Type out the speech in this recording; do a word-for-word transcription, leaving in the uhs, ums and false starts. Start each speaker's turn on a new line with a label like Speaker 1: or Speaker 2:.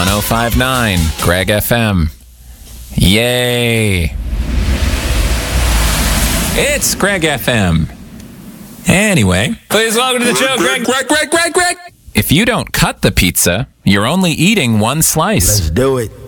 Speaker 1: one oh five point nine Greg F M. Yay! It's Greg F M. Anyway, please welcome to the show, Greg, Greg, Greg, Greg, Greg. If you don't cut the pizza, you're only eating one slice.
Speaker 2: Let's do it.